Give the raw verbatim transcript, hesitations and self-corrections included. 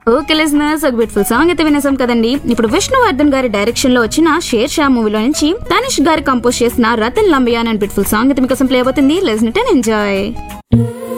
Okay listeners, ఒక beautiful song అయితే వినేసాం కదండి. ఇప్పుడు విష్ణువర్ధన్ గారి డైరెక్షన్ లో వచ్చిన షేర్ షా మూవీలో నుంచి తనిష్ గారు కంపోజ్ చేసిన రతన్ లంబియాన్ అండ్ బ్యూటిఫుల్ సాంగ్ అయితే మీకోసం ప్లే అవుతుంది. Listen it and enjoy.